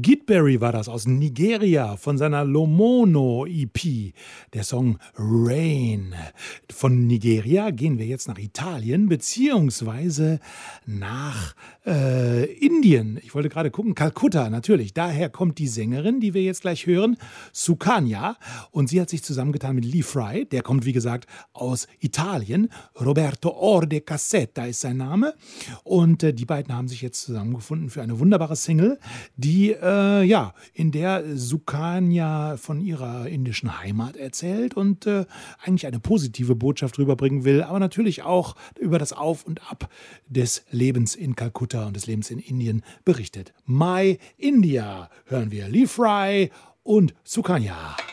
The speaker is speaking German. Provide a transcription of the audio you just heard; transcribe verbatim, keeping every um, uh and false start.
Gitberry war das aus Nigeria von seiner Lomono E P, der Song Rain. Von Nigeria gehen wir jetzt nach Italien beziehungsweise nach äh, Indien. Ich wollte gerade gucken, Kalkutta natürlich. Daher kommt die Sängerin, die wir jetzt gleich hören, Sukanya. Und sie hat sich zusammengetan mit Lee Fry, der kommt wie gesagt aus Italien. Roberto Orde Cassetta ist sein Name. Und äh, die beiden haben sich jetzt zusammengefunden für eine wunderbare Single, die äh, ja in der Sukanya von ihrer indischen Heimat erzählt und äh, eigentlich eine positive Botschaft rüberbringen will, aber natürlich auch über das Auf und Ab des Lebens in Kalkutta und des Lebens in Indien berichtet. My India hören wir Lee Fry und Sukanya.